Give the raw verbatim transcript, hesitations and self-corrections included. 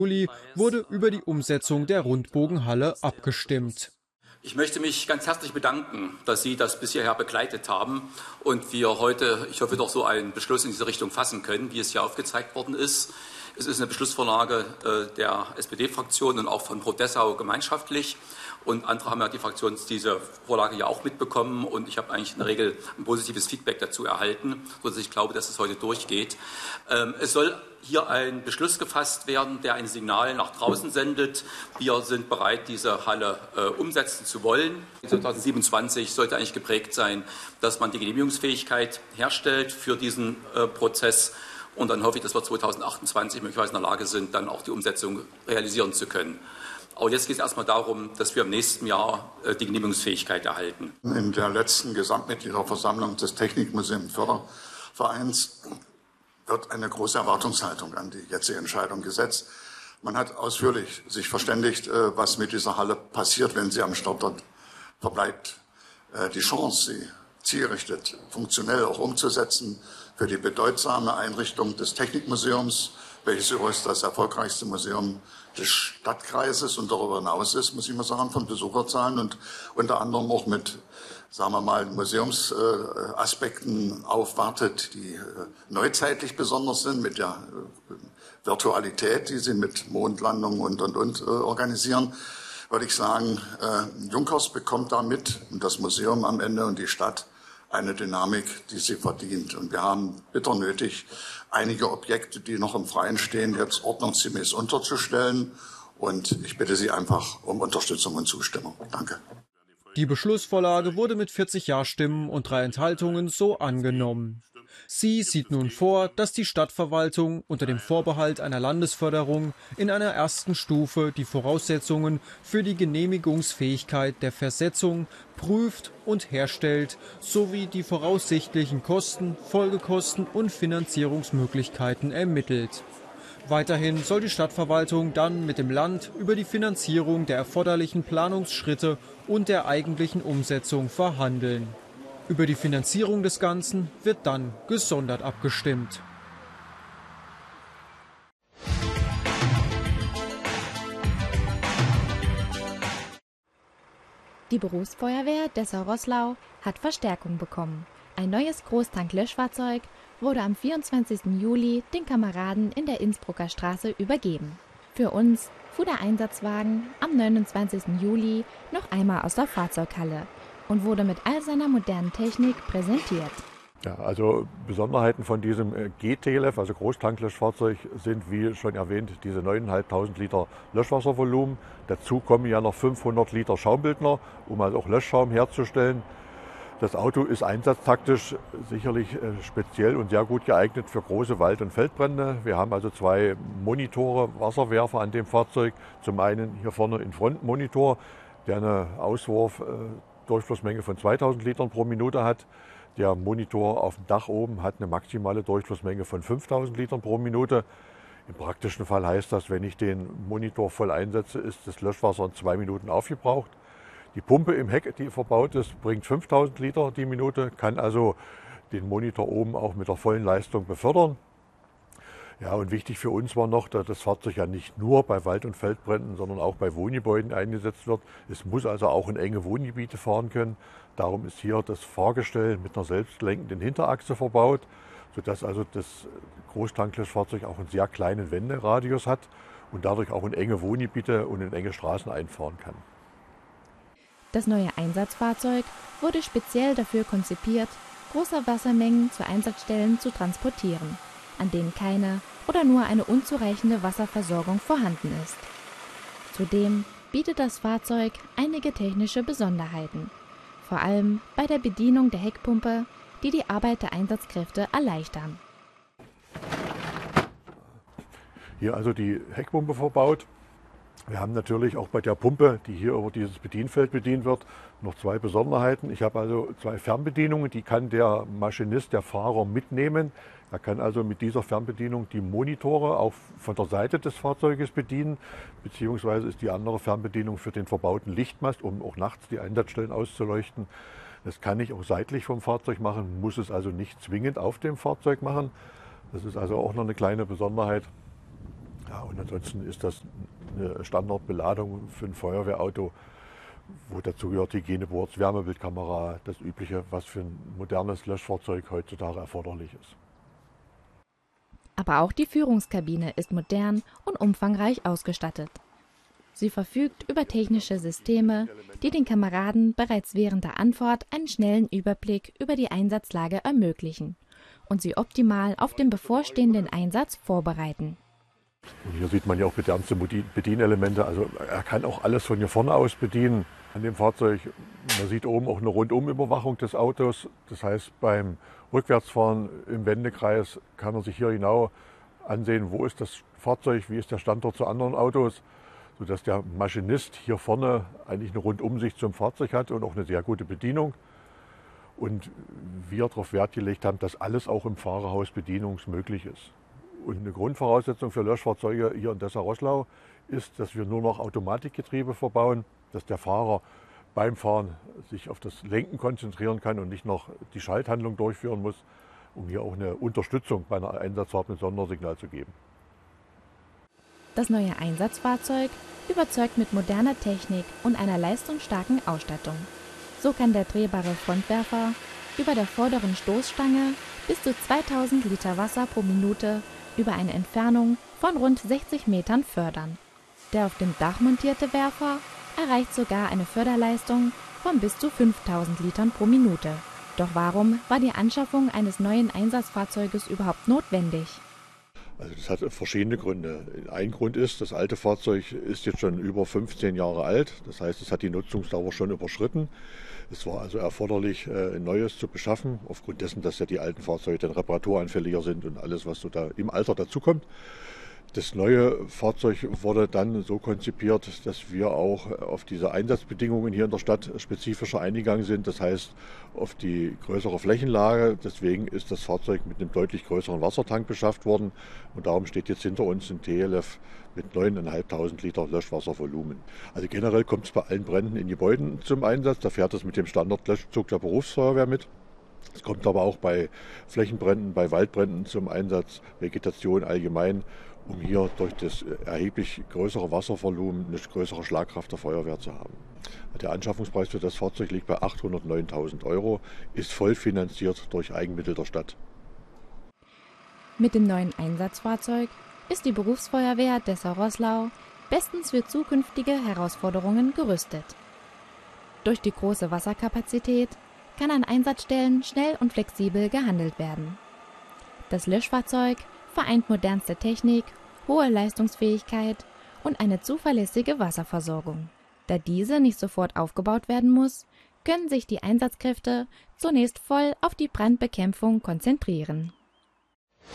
Juli wurde über die Umsetzung der Rundbogenhalle abgestimmt. Ich möchte mich ganz herzlich bedanken, dass Sie das bis hierher begleitet haben und wir heute, ich hoffe, doch so einen Beschluss in diese Richtung fassen können, wie es hier aufgezeigt worden ist. Es ist eine Beschlussvorlage äh, der S P D-Fraktion und auch von Pro Dessau gemeinschaftlich. Und andere haben ja die Fraktion diese Vorlage ja auch mitbekommen. Und ich habe eigentlich in der Regel ein positives Feedback dazu erhalten, sodass ich glaube, dass es heute durchgeht. Ähm, es soll hier ein Beschluss gefasst werden, der ein Signal nach draußen sendet. Wir sind bereit, diese Halle äh, umsetzen zu wollen. zweitausendsiebenundzwanzig sollte eigentlich geprägt sein, dass man die Genehmigungsfähigkeit herstellt für diesen äh, Prozess. Und dann hoffe ich, dass wir zweitausendachtundzwanzig möglicherweise in der Lage sind, dann auch die Umsetzung realisieren zu können. Aber jetzt geht es erstmal darum, dass wir im nächsten Jahr äh, die Genehmigungsfähigkeit erhalten. In der letzten Gesamtmitgliederversammlung des Technikmuseum Fördervereins wird eine große Erwartungshaltung an die jetzige Entscheidung gesetzt. Man hat ausführlich sich verständigt, äh, was mit dieser Halle passiert, wenn sie am Standort verbleibt. Äh, die Chance, sie zielgerichtet, funktionell auch umzusetzen, für die bedeutsame Einrichtung des Technikmuseums, welches übrigens das erfolgreichste Museum des Stadtkreises und darüber hinaus ist, muss ich mal sagen, von Besucherzahlen und unter anderem auch mit, sagen wir mal, Museumsaspekten aufwartet, die neuzeitlich besonders sind, mit der Virtualität, die sie mit Mondlandung und, und, und organisieren, würde ich sagen, Junkers bekommt damit, und das Museum am Ende und die Stadt, eine Dynamik, die sie verdient. Und wir haben bitter nötig, einige Objekte, die noch im Freien stehen, jetzt ordnungsgemäß unterzustellen. Und ich bitte Sie einfach um Unterstützung und Zustimmung. Danke. Die Beschlussvorlage wurde mit vierzig Ja-Stimmen und drei Enthaltungen so angenommen. Sie sieht nun vor, dass die Stadtverwaltung unter dem Vorbehalt einer Landesförderung in einer ersten Stufe die Voraussetzungen für die Genehmigungsfähigkeit der Versetzung prüft und herstellt, sowie die voraussichtlichen Kosten, Folgekosten und Finanzierungsmöglichkeiten ermittelt. Weiterhin soll die Stadtverwaltung dann mit dem Land über die Finanzierung der erforderlichen Planungsschritte und der eigentlichen Umsetzung verhandeln. Über die Finanzierung des Ganzen wird dann gesondert abgestimmt. Die Berufsfeuerwehr Dessau-Roßlau hat Verstärkung bekommen. Ein neues Großtank-Löschfahrzeug wurde am vierundzwanzigsten Juli den Kameraden in der Innsbrucker Straße übergeben. Für uns fuhr der Einsatzwagen am neunundzwanzigsten Juli noch einmal aus der Fahrzeughalle und wurde mit all seiner modernen Technik präsentiert. Ja, also Besonderheiten von diesem G T L F, also Großtanklöschfahrzeug, sind wie schon erwähnt diese neuntausendfünfhundert Liter Löschwasservolumen. Dazu kommen ja noch fünfhundert Liter Schaumbildner, um also auch Löschschaum herzustellen. Das Auto ist einsatztaktisch sicherlich speziell und sehr gut geeignet für große Wald- und Feldbrände. Wir haben also zwei Monitore, Wasserwerfer an dem Fahrzeug. Zum einen hier vorne ein Frontmonitor, der eine Auswurfdurchflussmenge von zweitausend Litern pro Minute hat. Der Monitor auf dem Dach oben hat eine maximale Durchflussmenge von fünftausend Litern pro Minute. Im praktischen Fall heißt das, wenn ich den Monitor voll einsetze, ist das Löschwasser in zwei Minuten aufgebraucht. Die Pumpe im Heck, die verbaut ist, bringt fünftausend Liter die Minute, kann also den Monitor oben auch mit der vollen Leistung befördern. Ja, und wichtig für uns war noch, dass das Fahrzeug ja nicht nur bei Wald- und Feldbränden, sondern auch bei Wohngebäuden eingesetzt wird. Es muss also auch in enge Wohngebiete fahren können. Darum ist hier das Fahrgestell mit einer selbstlenkenden Hinterachse verbaut, sodass also das Großtanklöschfahrzeug auch einen sehr kleinen Wenderadius hat und dadurch auch in enge Wohngebiete und in enge Straßen einfahren kann. Das neue Einsatzfahrzeug wurde speziell dafür konzipiert, große Wassermengen zu Einsatzstellen zu transportieren, an denen keine oder nur eine unzureichende Wasserversorgung vorhanden ist. Zudem bietet das Fahrzeug einige technische Besonderheiten, vor allem bei der Bedienung der Heckpumpe, die die Arbeit der Einsatzkräfte erleichtern. Hier also die Heckpumpe verbaut. Wir haben natürlich auch bei der Pumpe, die hier über dieses Bedienfeld bedient wird, noch zwei Besonderheiten. Ich habe also zwei Fernbedienungen, die kann der Maschinist, der Fahrer mitnehmen. Er kann also mit dieser Fernbedienung die Monitore auch von der Seite des Fahrzeuges bedienen, beziehungsweise ist die andere Fernbedienung für den verbauten Lichtmast, um auch nachts die Einsatzstellen auszuleuchten. Das kann ich auch seitlich vom Fahrzeug machen, muss es also nicht zwingend auf dem Fahrzeug machen. Das ist also auch noch eine kleine Besonderheit. Ja, und ansonsten ist das eine Standardbeladung für ein Feuerwehrauto, wo dazu gehört Hygieneboards, Wärmebildkamera, das Übliche, was für ein modernes Löschfahrzeug heutzutage erforderlich ist. Aber auch die Führungskabine ist modern und umfangreich ausgestattet. Sie verfügt über technische Systeme, die den Kameraden bereits während der Anfahrt einen schnellen Überblick über die Einsatzlage ermöglichen und sie optimal auf den bevorstehenden Einsatz vorbereiten. Und hier sieht man ja auch modernste Bedienelemente, also er kann auch alles von hier vorne aus bedienen. An dem Fahrzeug, man sieht oben auch eine Rundumüberwachung des Autos, das heißt beim Rückwärtsfahren im Wendekreis kann er sich hier genau ansehen, wo ist das Fahrzeug, wie ist der Standort zu anderen Autos, sodass der Maschinist hier vorne eigentlich eine Rundumsicht zum Fahrzeug hat und auch eine sehr gute Bedienung. Und wir darauf Wert gelegt haben, dass alles auch im Fahrerhaus bedienungsmöglich ist. Und eine Grundvoraussetzung für Löschfahrzeuge hier in Dessau-Roßlau ist, dass wir nur noch Automatikgetriebe verbauen, dass der Fahrer beim Fahren sich auf das Lenken konzentrieren kann und nicht noch die Schalthandlung durchführen muss, um hier auch eine Unterstützung bei einer Einsatzfahrt mit Sondersignal zu geben. Das neue Einsatzfahrzeug überzeugt mit moderner Technik und einer leistungsstarken Ausstattung. So kann der drehbare Frontwerfer über der vorderen Stoßstange bis zu zweitausend Liter Wasser pro Minute über eine Entfernung von rund sechzig Metern fördern. Der auf dem Dach montierte Werfer erreicht sogar eine Förderleistung von bis zu fünftausend Litern pro Minute. Doch warum war die Anschaffung eines neuen Einsatzfahrzeuges überhaupt notwendig? Also das hat verschiedene Gründe. Ein Grund ist, das alte Fahrzeug ist jetzt schon über fünfzehn Jahre alt. Das heißt, es hat die Nutzungsdauer schon überschritten. Es war also erforderlich, ein neues zu beschaffen, aufgrund dessen, dass ja die alten Fahrzeuge dann reparaturanfälliger sind und alles, was so da im Alter dazukommt. Das neue Fahrzeug wurde dann so konzipiert, dass wir auch auf diese Einsatzbedingungen hier in der Stadt spezifischer eingegangen sind. Das heißt, auf die größere Flächenlage. Deswegen ist das Fahrzeug mit einem deutlich größeren Wassertank beschafft worden. Und darum steht jetzt hinter uns ein T L F mit neuntausendfünfhundert Liter Löschwasservolumen. Also generell kommt es bei allen Bränden in Gebäuden zum Einsatz. Da fährt es mit dem Standardlöschzug der Berufsfeuerwehr mit. Es kommt aber auch bei Flächenbränden, bei Waldbränden zum Einsatz, Vegetation allgemein, um hier durch das erheblich größere Wasservolumen eine größere Schlagkraft der Feuerwehr zu haben. Der Anschaffungspreis für das Fahrzeug liegt bei achthundertneuntausend Euro, ist voll finanziert durch Eigenmittel der Stadt. Mit dem neuen Einsatzfahrzeug ist die Berufsfeuerwehr Dessau-Roßlau bestens für zukünftige Herausforderungen gerüstet. Durch die große Wasserkapazität kann an Einsatzstellen schnell und flexibel gehandelt werden. Das Löschfahrzeug vereint modernste Technik, hohe Leistungsfähigkeit und eine zuverlässige Wasserversorgung. Da diese nicht sofort aufgebaut werden muss, können sich die Einsatzkräfte zunächst voll auf die Brandbekämpfung konzentrieren.